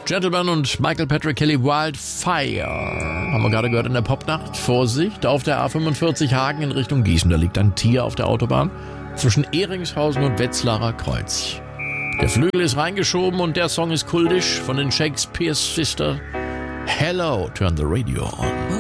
Gentleman und Michael Patrick Kelly, Wildfire. Haben wir gerade gehört in der Popnacht. Vorsicht, auf der A45 Hagen in Richtung Gießen. Da liegt ein Tier auf der Autobahn zwischen Ehringshausen und Wetzlarer Kreuz. Der Flügel ist reingeschoben und der Song ist kultisch von den Shakespeare Sisters. Hello, turn the radio on.